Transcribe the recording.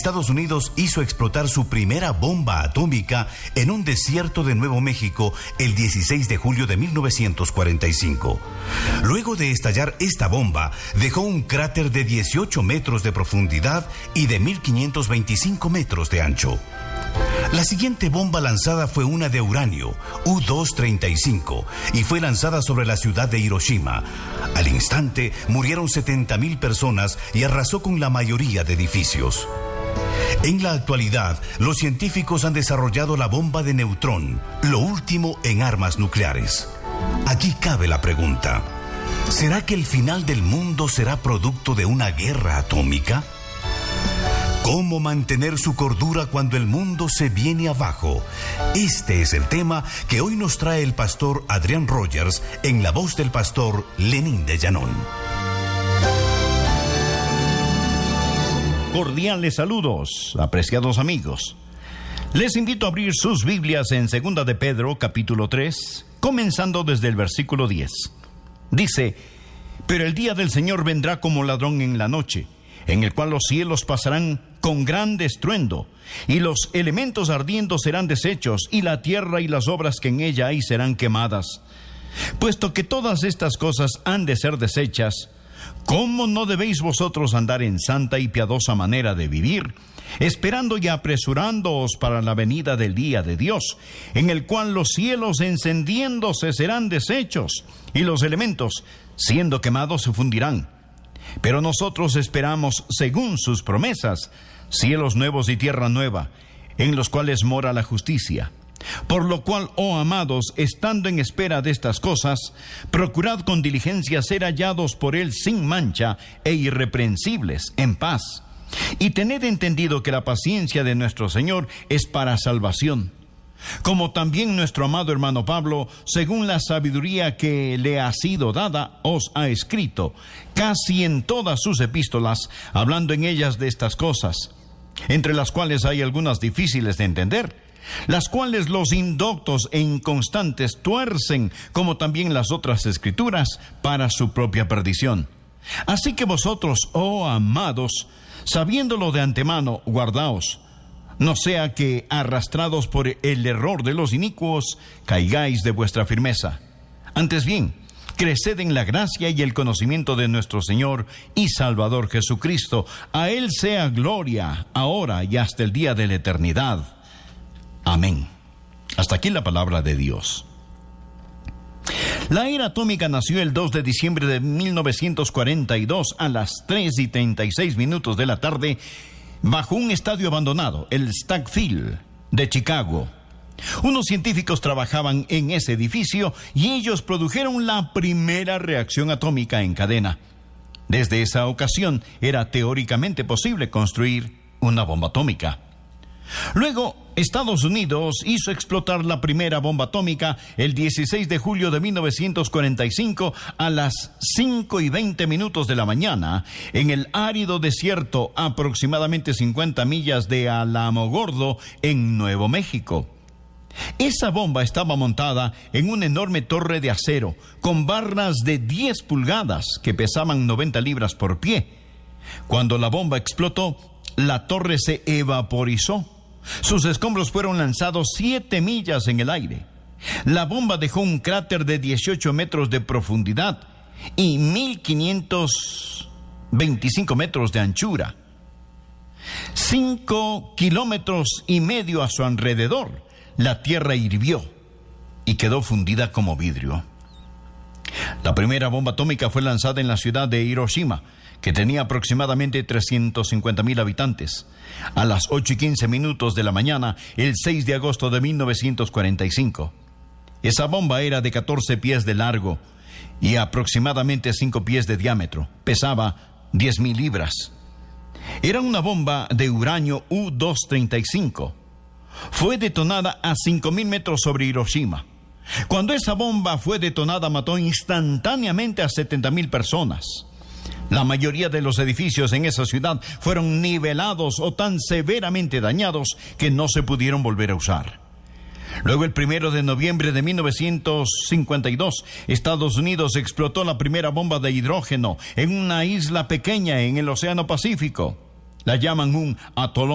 Estados Unidos hizo explotar su primera bomba atómica en un desierto de Nuevo México el 16 de julio de 1945. Luego de estallar esta bomba, dejó un cráter de 18 metros de profundidad y de 1.525 metros de ancho. La siguiente bomba lanzada fue una de uranio, U-235, y fue lanzada sobre la ciudad de Hiroshima. Al instante, murieron 70,000 personas y arrasó con la mayoría de edificios. En la actualidad, los científicos han desarrollado la bomba de neutrón, lo último en armas nucleares. Aquí cabe la pregunta: ¿será que el final del mundo será producto de una guerra atómica? ¿Cómo mantener su cordura cuando el mundo se viene abajo? Este es el tema que hoy nos trae el pastor Adrián Rogers en la voz del pastor Lenín de Llanón. Cordiales saludos, apreciados amigos. Les invito a abrir sus Biblias en 2 de Pedro, capítulo 3, comenzando desde el versículo 10. Dice: pero el día del Señor vendrá como ladrón en la noche, en el cual los cielos pasarán con gran estruendo, y los elementos ardiendo serán deshechos, y la tierra y las obras que en ella hay serán quemadas. Puesto que todas estas cosas han de ser deshechas, ¿cómo no debéis vosotros andar en santa y piadosa manera de vivir, esperando y apresurándoos para la venida del día de Dios, en el cual los cielos encendiéndose serán deshechos, y los elementos, siendo quemados, se fundirán? Pero nosotros esperamos, según sus promesas, cielos nuevos y tierra nueva, en los cuales mora la justicia. Por lo cual, oh amados, estando en espera de estas cosas, procurad con diligencia ser hallados por Él sin mancha e irreprensibles, en paz. Y tened entendido que la paciencia de nuestro Señor es para salvación. Como también nuestro amado hermano Pablo, según la sabiduría que le ha sido dada, os ha escrito, casi en todas sus epístolas, hablando en ellas de estas cosas, entre las cuales hay algunas difíciles de entender, las cuales los indoctos e inconstantes tuercen, como también las otras escrituras, para su propia perdición. Así que vosotros, oh amados, sabiéndolo de antemano, guardaos, no sea que, arrastrados por el error de los inicuos, caigáis de vuestra firmeza. Antes bien, creced en la gracia y el conocimiento de nuestro Señor y Salvador Jesucristo. A Él sea gloria, ahora y hasta el día de la eternidad. Amén. Hasta aquí la palabra de Dios. La era atómica nació el 2 de diciembre de 1942 a las 3:36 de la tarde, bajo un estadio abandonado, el Stagg Field de Chicago. Unos científicos trabajaban en ese edificio y ellos produjeron la primera reacción atómica en cadena. Desde esa ocasión era teóricamente posible construir una bomba atómica. Luego, Estados Unidos hizo explotar la primera bomba atómica el 16 de julio de 1945 a las 5:20 de la mañana en el árido desierto aproximadamente 50 millas de Alamogordo, en Nuevo México. Esa bomba estaba montada en una enorme torre de acero con barras de 10 pulgadas que pesaban 90 libras por pie. Cuando la bomba explotó, la torre se evaporizó. Sus escombros fueron lanzados 7 millas en el aire. La bomba dejó un cráter de 18 metros de profundidad y 1.525 metros de anchura. 5,5 kilómetros a su alrededor. La tierra hirvió y quedó fundida como vidrio. La primera bomba atómica fue lanzada en la ciudad de Hiroshima, que tenía aproximadamente 350,000 habitantes, a las 8:15 de la mañana, el 6 de agosto de 1945. Esa bomba era de 14 pies de largo y aproximadamente 5 pies de diámetro. Pesaba 10,000 libras. Era una bomba de uranio U-235. Fue detonada a 5,000 metros sobre Hiroshima. Cuando esa bomba fue detonada, mató instantáneamente a 70,000 personas. La mayoría de los edificios en esa ciudad fueron nivelados o tan severamente dañados que no se pudieron volver a usar. Luego, el 1 de noviembre de 1952, Estados Unidos explotó la primera bomba de hidrógeno en una isla pequeña en el Océano Pacífico. La llaman un atolón